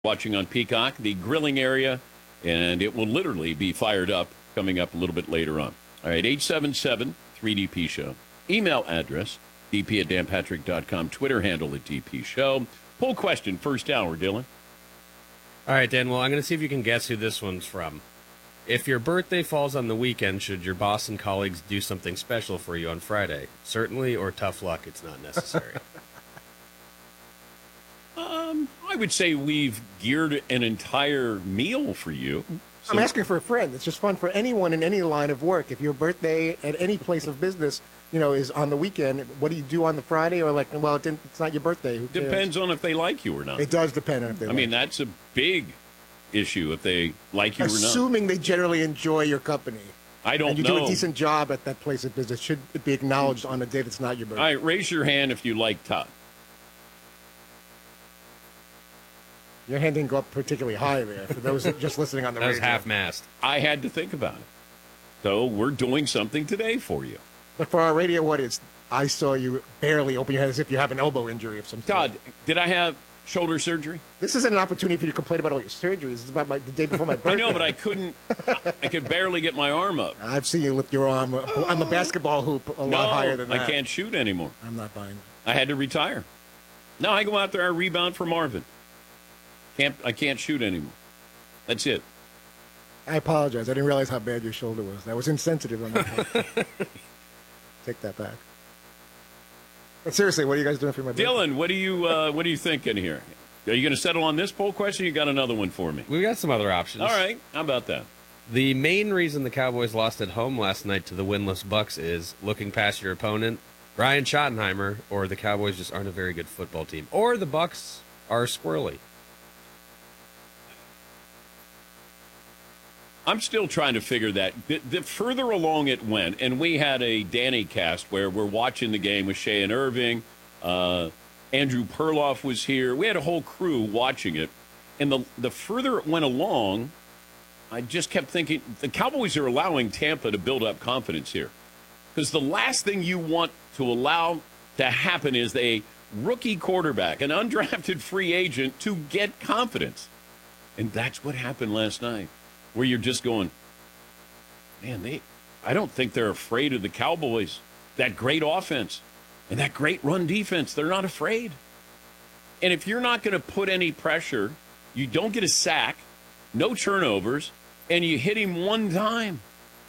Watching on Peacock, the grilling area, and it will literally be fired up coming up a little bit later on. All right, 877-3DP Show. Email address, dp@danpatrick.com. Twitter handle at DP Show. Poll question, first hour, Dylan. All right, Dan, well, I'm going to see if you can guess who this one's from. If your birthday falls on the weekend, should your boss and colleagues do something special for you on Friday? Certainly, or tough luck, it's not necessary. I would say we've geared an entire meal for you. I'm asking for a friend. It's just fun for anyone in any line of work. If your birthday at any place of business, is on the weekend, what do you do on the Friday? Or it's not your birthday. Who cares? Depends on if they like you or not. It does depend on if they like you. That's a big issue if they like you or not. Assuming they generally enjoy your company. I don't know. And you do a decent job at that place of business. Should it be acknowledged on a day that's not your birthday? All right, raise your hand if you like Todd. Your hand didn't go up particularly high there, for those just listening on the radio. That was half-mast. I had to think about it. So we're doing something today for you. But for our radio audience, I saw you barely open your head as if you have an elbow injury of some sort. Todd, did I have shoulder surgery? This isn't an opportunity for you to complain about all your surgeries. It's about the day before my birthday. I know, but I could barely get my arm up. I've seen you lift your arm on the basketball hoop a lot higher than that. I can't shoot anymore. I'm not buying that. I had to retire. Now I go out there, I rebound for Marvin. I can't shoot anymore. That's it. I apologize. I didn't realize how bad your shoulder was. That was insensitive on my part. Take that back. But seriously, what are you guys doing for my birthday? Dylan, what are you thinking here? Are you going to settle on this poll question? Or you got another one for me? We've got some other options. All right. How about that? The main reason the Cowboys lost at home last night to the winless Bucs is looking past your opponent, Brian Schottenheimer, or the Cowboys just aren't a very good football team, or the Bucs are squirrely. I'm still trying to figure that. The further along it went, and we had a Danny cast where we're watching the game with Shea and Irving. Andrew Perloff was here. We had a whole crew watching it. And the further it went along, I just kept thinking, the Cowboys are allowing Tampa to build up confidence here. Because the last thing you want to allow to happen is a rookie quarterback, an undrafted free agent, to get confidence. And that's what happened last night. Where you're just going, man, I don't think they're afraid of the Cowboys. That great offense and that great run defense, they're not afraid. And if you're not going to put any pressure, you don't get a sack, no turnovers, and you hit him one time.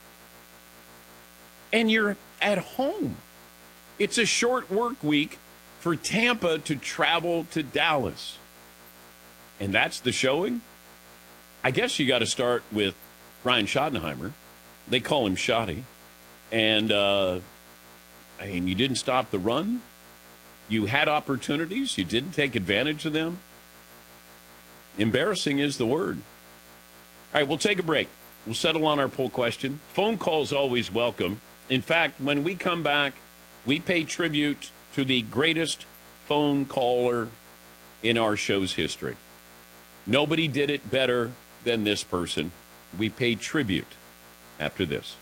And you're at home. It's a short work week for Tampa to travel to Dallas. And that's the showing? I guess you got to start with Brian Schottenheimer. They call him Shotty. And, you didn't stop the run. You had opportunities. You didn't take advantage of them. Embarrassing is the word. All right, we'll take a break. We'll settle on our poll question. Phone calls always welcome. In fact, when we come back, we pay tribute to the greatest phone caller in our show's history. Nobody did it better than this person. We pay tribute after this.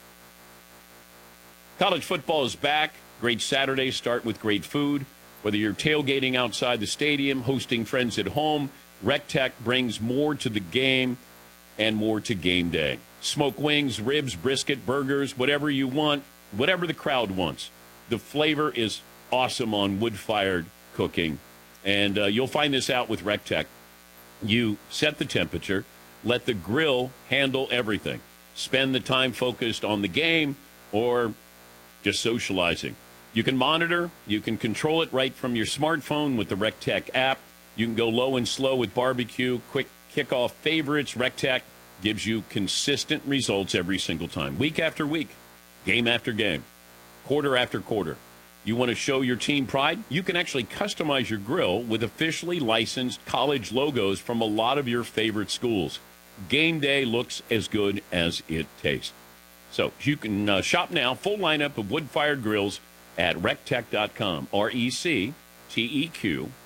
College football is back. Great Saturdays start with great food. Whether you're tailgating outside the stadium, hosting friends at home, RecTech brings more to the game and more to game day. Smoked wings, ribs, brisket, burgers, whatever you want, whatever the crowd wants. The flavor is awesome on wood-fired cooking. And you'll find this out with RecTech. You set the temperature, let the grill handle everything. Spend the time focused on the game or just socializing. You can monitor, you can control it right from your smartphone with the RecTech app. You can go low and slow with barbecue, quick kickoff favorites. RecTech gives you consistent results every single time, week after week, game after game, quarter after quarter. You want to show your team pride? You can actually customize your grill with officially licensed college logos from a lot of your favorite schools. Game day looks as good as it tastes. So you can shop now, full lineup of wood-fired grills at recteq.com, RecTeq.com.